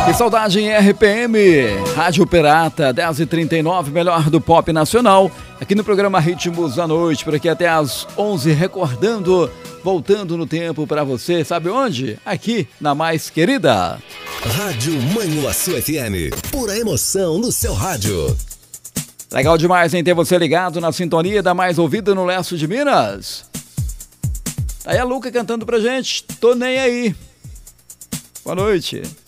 Que saudade em RPM, Rádio Pirata, 10h39, melhor do pop nacional, aqui no programa Ritmos da Noite, por aqui até às 11, recordando, voltando no tempo para você, sabe onde? Aqui, na mais querida Rádio Manhuaçu FM, pura emoção no seu rádio. Legal demais em ter você ligado na sintonia da mais ouvida no leste de Minas. Aí a Luca cantando pra gente, Tô Nem Aí. Boa noite.